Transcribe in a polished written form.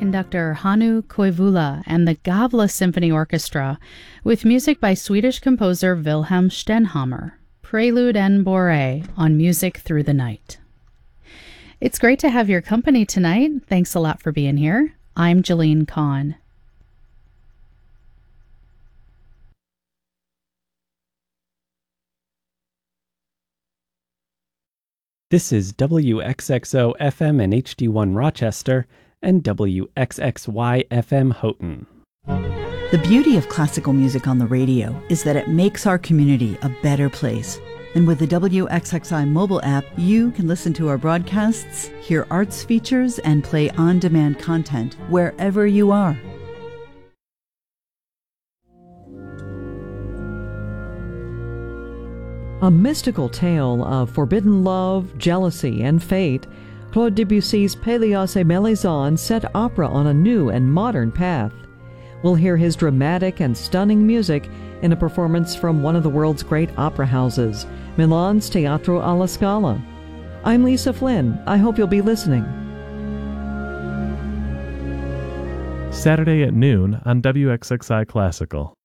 conductor Hannu Koivula and the Gavle Symphony Orchestra with music by Swedish composer Wilhelm Stenhammar, Prelude and Bourrée on Music Through the Night. It's great to have your company tonight. Thanks a lot for being here. I'm Jolene Kahn. This is WXXO FM and HD1 Rochester and WXXY FM Houghton. The beauty of classical music on the radio is that it makes our community a better place. And with the WXXI mobile app, you can listen to our broadcasts, hear arts features, and play on-demand content wherever you are. A mystical tale of forbidden love, jealousy, and fate, Claude Debussy's Pélias et Mélisande set opera on a new and modern path. We'll hear his dramatic and stunning music in a performance from one of the world's great opera houses, Milan's Teatro alla Scala. I'm Lisa Flynn. I hope you'll be listening. Saturday at noon on WXXI Classical.